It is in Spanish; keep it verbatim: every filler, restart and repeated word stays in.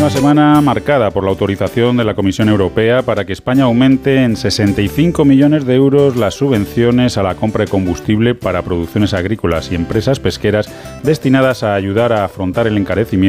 nueva semana marcada por la autorización de la Comisión Europea para que España aumente en sesenta y cinco millones de euros las subvenciones a la compra de combustible para producciones agrícolas y empresas pesqueras destinadas a ayudar a afrontar el encarecimiento